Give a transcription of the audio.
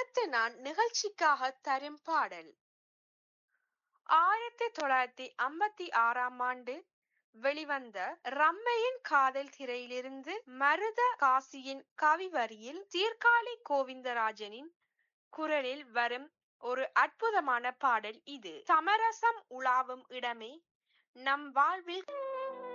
அடுத்து நான் நிகழ்ச்சிக்காக தரும் பாடல் 1956ஆம் ஆண்டு வெளிவந்த ரம்மையின் காதல் திரையிலிருந்து மருத காசியின் கவி வரியில் சீர்காழி கோவிந்தராஜனின் குரலில் வரும் ஒரு அற்புதமான பாடல் இது. சமரசம் உலாவும் இடமே நம் வாழ்வில்